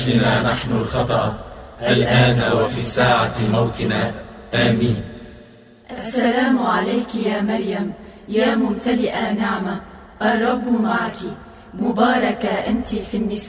بنا نحن الخطأ الآن وفي ساعة موتنا، آمين. السلام عليك يا مريم، يا ممتلئة نعمة، الرب معك، مباركة أنت في النساء